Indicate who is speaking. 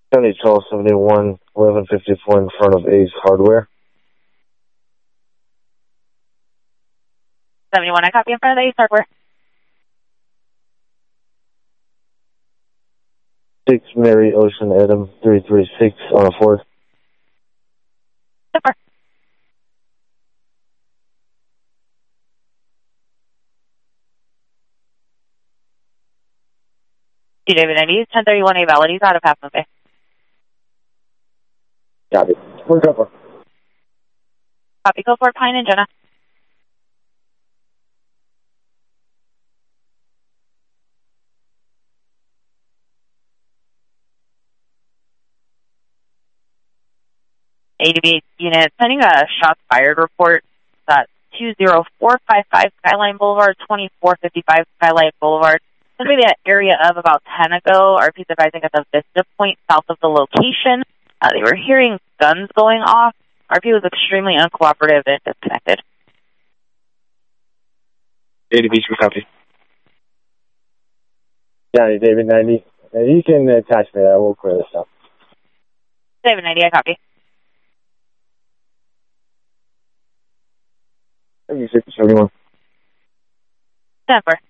Speaker 1: County 1271, 1154 in front of Ace Hardware.
Speaker 2: 71, I copy in front of the Ace Hardware.
Speaker 1: 6 Mary Ocean Adam 336 on a 4th.
Speaker 2: Super. David 90, 1031A Validez out of Half Moon Bay.
Speaker 1: Copy. We're cover.
Speaker 2: Copy, go for Pine and Jenna. ADB unit sending a shots fired report. That's 20455 Skyline Boulevard, 2455 Skyline Boulevard. This will be that area of about 10 ago. RP's advising at the Vista Point south of the location. They were hearing guns going off. RP was extremely uncooperative and disconnected.
Speaker 1: ADB, copy. County David 90. You can attach me that. We'll clear this up.
Speaker 2: David 90, I copy.
Speaker 1: 7671.
Speaker 2: Stand for.